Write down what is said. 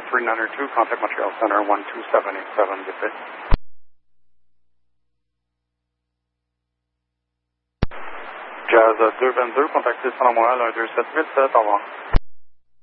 3902, contact Montreal Center 12787, get it. Jazz 222, contactez Centre Montréal 12787, au revoir.